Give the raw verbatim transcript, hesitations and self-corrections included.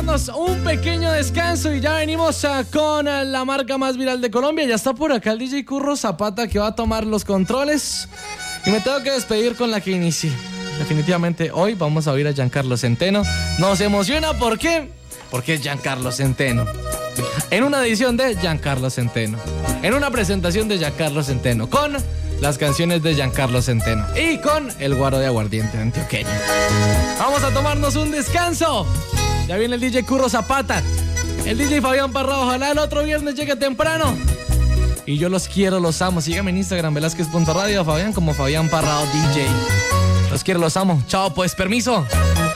Un pequeño descanso y ya venimos uh, con uh, la marca más viral de Colombia. Ya está por acá el D J Curro Zapata, que va a tomar los controles. Y me tengo que despedir con la que inicié. Definitivamente hoy vamos a oír a Giancarlo Centeno. Nos emociona, ¿por qué? Porque es Giancarlo Centeno. En una edición de Giancarlo Centeno. En una presentación de Giancarlo Centeno. Con las canciones de Giancarlo Centeno. Y con el guaro de aguardiente antioqueño. Vamos a tomarnos un descanso. Ya viene el D J Curro Zapata, el D J Fabián Parra. Ojalá el otro viernes llegue temprano. Y yo los quiero, los amo. Síganme en Instagram, velázquez punto radio, Fabián como Fabián Parra D J. Los quiero, los amo. Chao, pues, permiso.